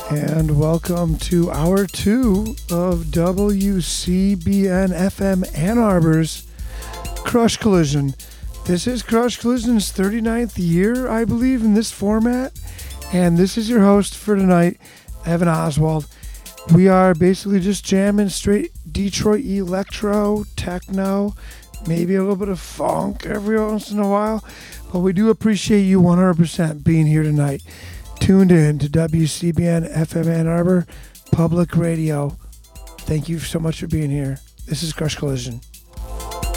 And welcome to hour 2 of WCBN FM Ann Arbor's Crush Collision. This is Crush Collision's 39th year, I believe, in this format. And this is your host for tonight, Evan Oswald. We are basically just jamming straight Detroit electro, techno, maybe a little bit of funk every once in a while. But we do appreciate you 100% being here tonight. Tuned in to WCBN FM Ann Arbor Public Radio. Thank you so much for being here. This is Crush Collision.